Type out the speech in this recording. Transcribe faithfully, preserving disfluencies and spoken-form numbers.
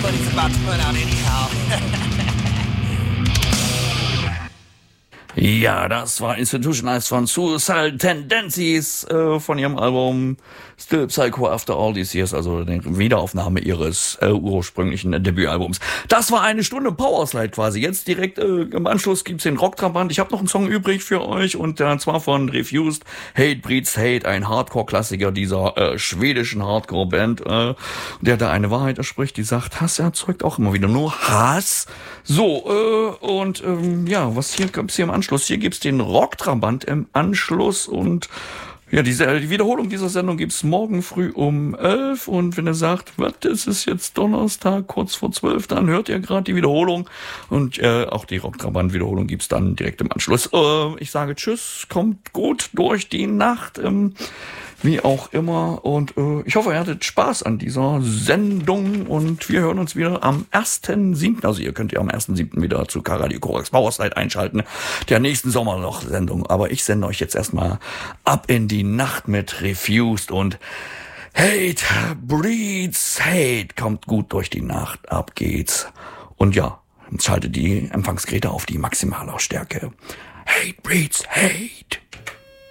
everybody's about to burn out anyhow. Ja, das war Institutionalized von Suicidal Tendencies äh, von ihrem Album Still Psycho After All These Years, also die Wiederaufnahme ihres äh, ursprünglichen äh, Debütalbums. Das war eine Stunde Powerslide quasi. Jetzt direkt äh, im Anschluss gibt's den Rocktrabant. Ich habe noch einen Song übrig für euch und äh, zwar von Refused, Hate Breeds Hate, ein Hardcore-Klassiker dieser äh, schwedischen Hardcore-Band, äh, der da eine Wahrheit erspricht, die sagt, Hass erzeugt auch immer wieder nur Hass. So, äh, und ähm, ja, was hier gibt's hier im Anschluss? Hier gibt's den Rocktrabant im Anschluss und ja, diese, die Wiederholung dieser Sendung gibt's morgen früh um elf und wenn ihr sagt, was, das ist jetzt Donnerstag, kurz vor zwölf, dann hört ihr gerade die Wiederholung und äh, auch die Rocktrabant-Wiederholung gibt's dann direkt im Anschluss. Äh, ich sage Tschüss, kommt gut durch die Nacht, ähm, wie auch immer und äh, ich hoffe, ihr hattet Spaß an dieser Sendung und wir hören uns wieder am ersten siebten Also ihr könnt ja am ersten siebten wieder zu K-Radio Korax Powerslide einschalten, der nächsten Sommerloch-Sendung. Aber ich sende euch jetzt erstmal ab in die Nacht mit Refused und Hate breeds Hate. Kommt gut durch die Nacht, ab geht's. Und ja, schaltet die Empfangsgeräte auf die Maximallautstärke. Hate breeds Hate.